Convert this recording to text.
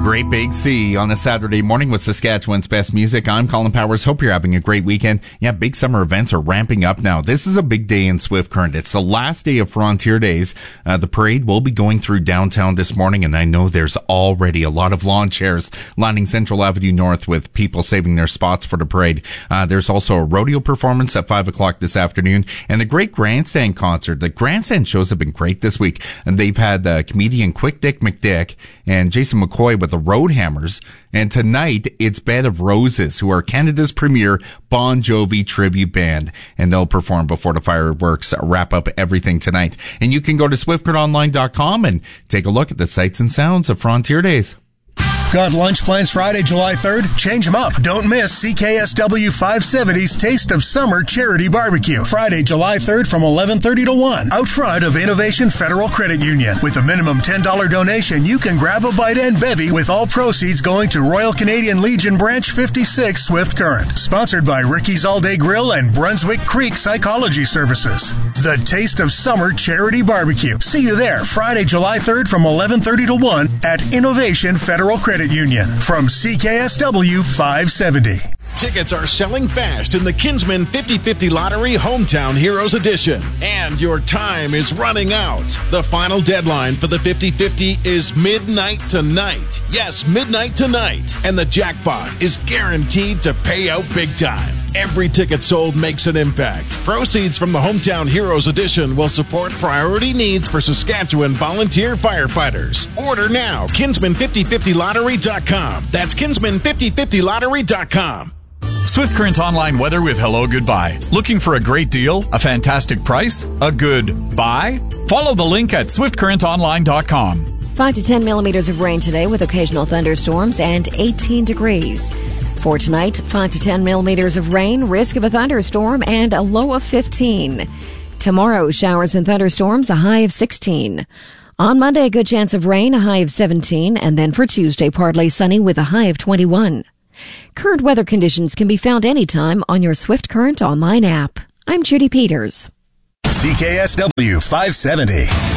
Great Big Sea on a Saturday morning with Saskatchewan's best music. I'm Colin Powers. Hope you're having a great weekend. Yeah, big summer events are ramping up now. This is a big day in Swift Current. It's the last day of Frontier Days. The parade will be going through downtown this morning, and I know there's already a lot of lawn chairs lining Central Avenue North with people saving their spots for the parade. There's also a rodeo performance at 5 o'clock this afternoon, and the Great Grandstand Concert. The Grandstand shows have been great this week, and they've had comedian Quick Dick McDick and Jason McCoy with the Roadhammers, and tonight it's Bed of Roses, who are Canada's premier Bon Jovi tribute band, and they'll perform before the fireworks wrap up everything tonight. And you can go to swiftcurrentonline.com and take a look at the sights and sounds of Frontier Days. Got lunch plans Friday, July 3rd? Change them up. Don't miss CKSW 570's Taste of Summer Charity Barbecue. Friday, July 3rd from 11:30 to 1. Out front of Innovation Federal Credit Union. With a minimum $10 donation, you can grab a bite and bevy with all proceeds going to Royal Canadian Legion Branch 56 Swift Current. Sponsored by Ricky's All Day Grill and Brunswick Creek Psychology Services. The Taste of Summer Charity Barbecue. See you there Friday, July 3rd from 11:30 to 1 at Innovation Federal Credit Union from CKSW 570. Tickets are selling fast in the Kinsman 50/50 Lottery Hometown Heroes Edition. And your time is running out. The final deadline for the 50/50 is midnight tonight. Yes, midnight tonight. And the jackpot is guaranteed to pay out big time. Every ticket sold makes an impact. Proceeds from the Hometown Heroes Edition will support priority needs for Saskatchewan volunteer firefighters. Order now. Kinsman5050lottery.com. That's Kinsman5050lottery.com. Swift Current Online weather with Hello Goodbye. Looking for a great deal? A fantastic price? A good buy? Follow the link at swiftcurrentonline.com. 5 to 10 millimeters of rain today with occasional thunderstorms and 18 degrees. For tonight, 5 to 10 millimeters of rain, risk of a thunderstorm, and a low of 15. Tomorrow, showers and thunderstorms, a high of 16. On Monday, a good chance of rain, a high of 17. And then for Tuesday, partly sunny with a high of 21. Current weather conditions can be found anytime on your Swift Current online app. I'm Judy Peters. CKSW 570.